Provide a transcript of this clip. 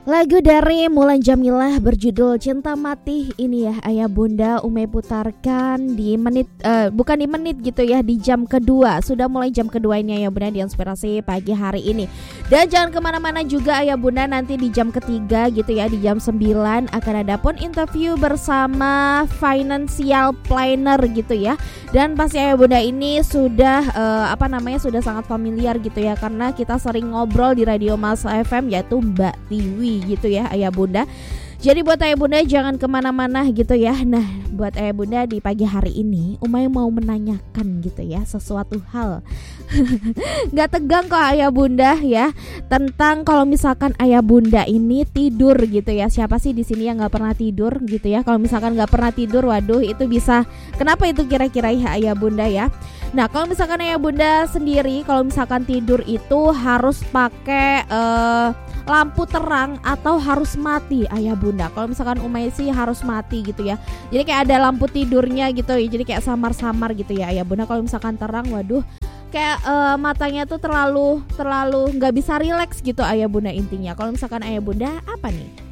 Lagu dari Mulan Jameela berjudul Cinta Mati ini ya ayah bunda Umay putarkan di menit bukan di menit gitu ya, di jam kedua. Sudah mulai jam kedua ini ayah bunda di Inspirasi pagi hari ini. Dan jangan kemana-mana juga ayah bunda, nanti di jam ketiga gitu ya, di jam 9 akan ada pun interview bersama financial planner gitu ya. Dan pasti ayah bunda ini sudah sudah sangat familiar gitu ya, karena kita sering ngobrol di Radio Mas FM yaitu Mbak Tiwi gitu ya ayah bunda. Jadi buat ayah bunda jangan kemana-mana gitu ya. Nah buat ayah bunda di pagi hari ini Umay mau menanyakan gitu ya sesuatu hal Gak tegang kok ayah bunda ya, tentang kalau misalkan ayah bunda ini tidur gitu ya. Siapa sih di sini yang gak pernah tidur gitu ya? Kalau misalkan gak pernah tidur, waduh itu bisa, kenapa itu kira-kira ya ayah bunda ya? Nah kalau misalkan ayah bunda sendiri, kalau misalkan tidur itu harus pakai lampu terang atau harus mati ayah bunda? Kalau misalkan Umay sih harus mati gitu ya. Jadi kayak ada lampu tidurnya gitu ya, jadi kayak samar-samar gitu ya ayah bunda. Kalau misalkan terang, waduh kayak matanya tuh terlalu nggak bisa rileks gitu ayah bunda intinya. Kalau misalkan ayah bunda apa nih?